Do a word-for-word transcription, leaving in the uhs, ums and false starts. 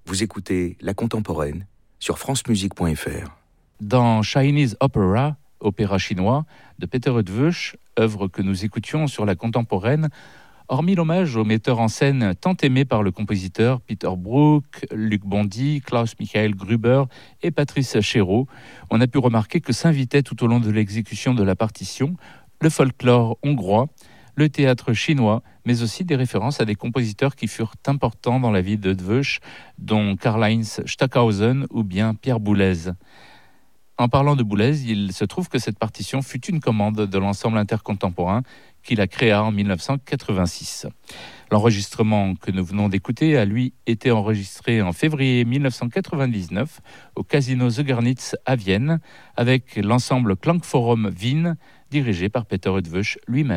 Vous écoutez La Contemporaine sur france musique point f r. Dans Chinese Opera, opéra chinois, de Peter Eötvös, œuvre que nous écoutions sur La Contemporaine, hormis l'hommage au metteur en scène tant aimé par le compositeur Peter Brook, Luc Bondy, Klaus-Michael Gruber et Patrice Chéreau, on a pu remarquer que s'invitait tout au long de l'exécution de la partition le folklore hongrois, le théâtre chinois, mais aussi des références à des compositeurs qui furent importants dans la vie de Eötvös, dont Karlheinz Stockhausen ou bien Pierre Boulez. En parlant de Boulez, il se trouve que cette partition fut une commande de l'ensemble intercontemporain qu'il a créé en dix-neuf cent quatre-vingt-six. L'enregistrement que nous venons d'écouter a lui été enregistré en février dix-neuf cent quatre-vingt-dix-neuf au Casino Zögernitz à Vienne avec l'ensemble Klangforum Wien dirigé par Peter Eötvös lui-même.